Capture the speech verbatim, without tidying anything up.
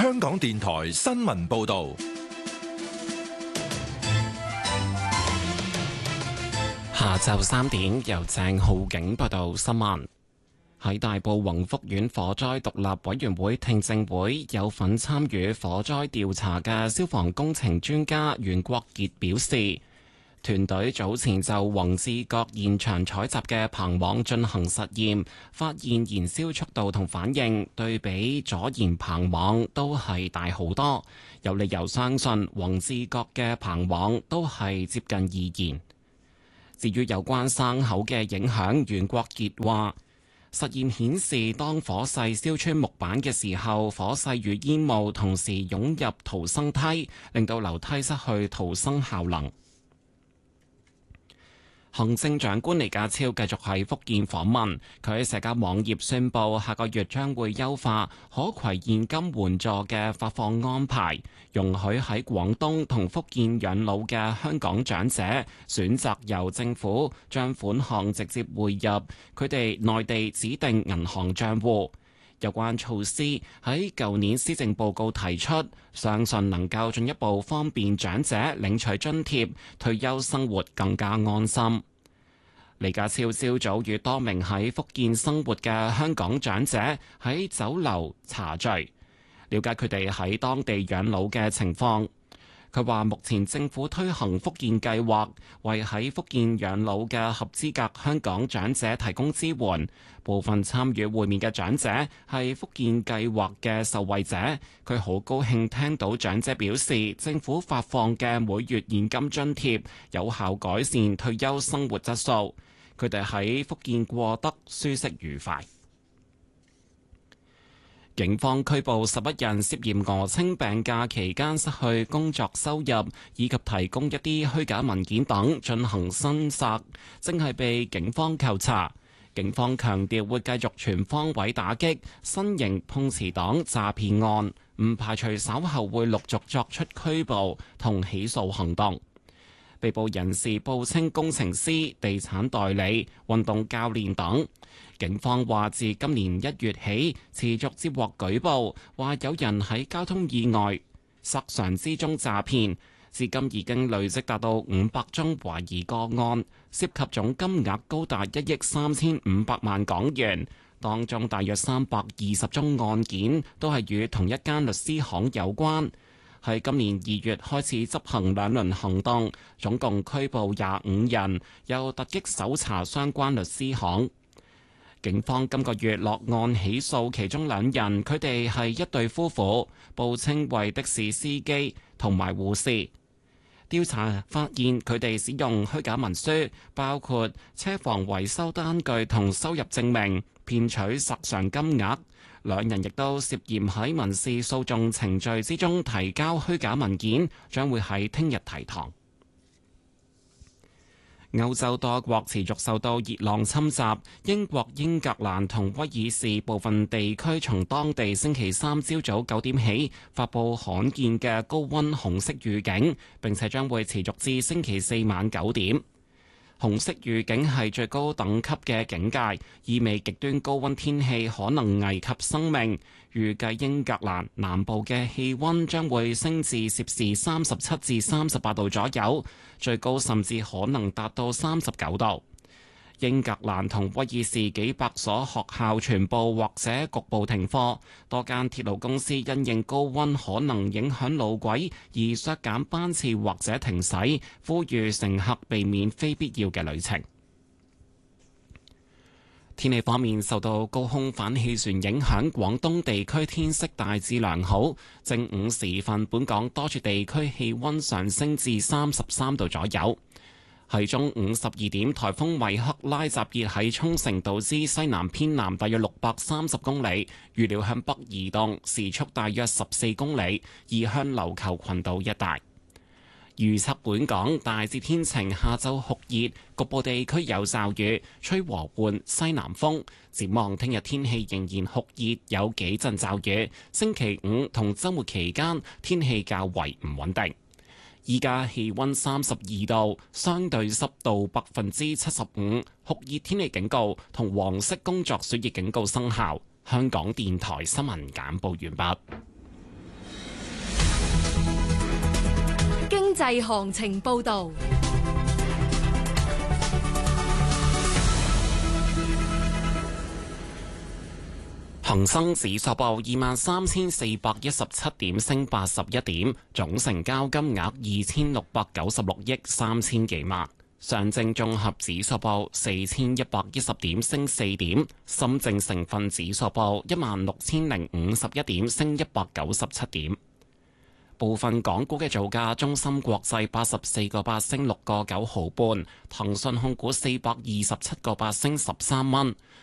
香港電台新聞報道。 下晝三點，由鄭浩景報道新聞。喺大埔宏福苑火災獨立委員會聽證會，有份參與火災調查嘅消防工程專家袁國傑表示，團隊早前就宏志閣現場採集嘅棚網進行實驗，發現燃燒速度同反應對比左燃棚網都係大好多，有理由相信宏志閣嘅棚網都係接近易燃。至於有關生口嘅影響，袁國傑話：實驗顯示，當火勢燒穿木板嘅時候，火勢與煙霧同時湧入逃生梯，令到樓梯失去逃生效能。行政長官李家超繼續喺福建訪問，佢喺社交網頁宣布，下個月將會優化可攜現金援助嘅發放安排，容許喺廣東同福建養老嘅香港長者選擇由政府將款項直接匯入佢哋內地指定銀行帳戶。有關措施喺舊年施政報告提出，相信能夠進一步方便長者領取津貼，退休生活更加安心。李家超朝早與多名喺福建生活嘅香港長者喺酒樓茶聚，了解佢哋喺當地養老嘅情況。佢話目前政府推行福建計劃，為喺福建養老嘅合資格香港長者提供支援。部分參與會面嘅長者係福建計劃嘅受惠者，佢好高興聽到長者表示，政府發放嘅每月現金津貼有效改善退休生活質素。佢哋喺福建過得舒適愉快。警方拘捕十一人，涉嫌訛稱病假期間失去工作收入，以及提供一啲虛假文件等進行申索，正係被警方扣查。警方強調會繼續全方位打擊新型碰瓷黨詐騙案，唔排除稍後會陸續作出拘捕同起訴行動。被捕人士報稱工程師、地產代理、運動教練等。警方話自今年一月起，持續接獲舉報，話有人喺交通意外、索償之中詐騙，至今已經累積達到五百宗懷疑個案，涉及總金額高達一億三千五百萬港元。當中大約三百二十宗案件都係與同一間律師行有關。喺今年二月開始執行兩輪行動，總共拘捕廿五人，又突擊搜查相關律師行。警方今個月落案起訴其中兩人，佢哋係一對夫婦，報稱為的士司機同埋護士。調查發現佢哋使用虛假文書，包括車房維修單據同收入證明，騙取索償金額。兩人亦都涉嫌喺民事訴訟程序之中提交虛假文件，將會喺聽日提堂。歐洲多國持續受到熱浪侵襲，英國、英格蘭同威爾士部分地區從當地星期三朝早九點起發布罕見嘅高溫紅色預警，並且將會持續至星期四晚九點。紅色預警係最高等級嘅警戒，意味極端高溫天氣可能危及生命。預計英格蘭南部嘅氣溫將會升至攝氏三十七至三十八度左右，最高甚至可能達到三十九度。英格蘭同威爾士幾百所學校全部或者局部停課，多間鐵路公司因應高溫可能影響路軌而削減班次或者停駛，呼籲乘客避免非必要嘅旅程。天氣方面，受到高空反氣旋影響，廣東地區天色大致良好。正午時分，本港多處地區氣溫上升至三十三度左右。喺中午十二點，颱風米克拉集結喺沖繩島之西南偏南大約六百三十公里，預料向北移動，時速大約十四公里，移向琉球群島一帶。預測本港大致天晴，下晝酷熱，局部地區有驟雨，吹和緩西南風。展望聽日天氣仍然酷熱，有幾陣驟雨。星期五同週末期間天氣較為唔穩定。依家氣溫三十二度，相對濕度百分之七十五，酷熱天氣警告同黃色工作暑熱警告生效。香港電台新聞簡報完畢。 濟行情報導。 恒生指數報二萬三千四百一十七點，升八十一點，總成交金額二千六百九十六億三千幾萬。上證綜合指數報四千一百一十點，升四點。深證成分指數報一萬六千零五十一點，升一百九十七點。部分港股嘅造價：中芯國際八十四個八升六個九毫半，騰訊控股四百二十七個八升十三蚊，